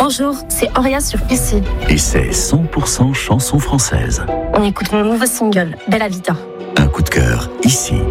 Bonjour, c'est Auria sur ici. Et c'est 100% chanson française. On écoute mon nouveau single, Bella Vita. Un coup de cœur, ici.